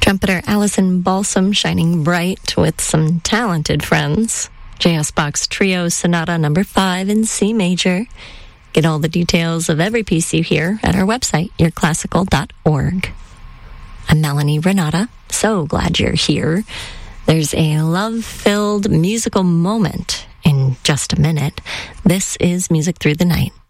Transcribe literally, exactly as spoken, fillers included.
Trumpeter Allison Balsam shining bright with some talented friends. J S Bach's Trio Sonata number five in C major. Get all the details of every piece you hear at our website, your classical dot org. I'm Melanie Renata. So glad you're here. There's a love-filled musical moment in just a minute. This is Music Through the Night.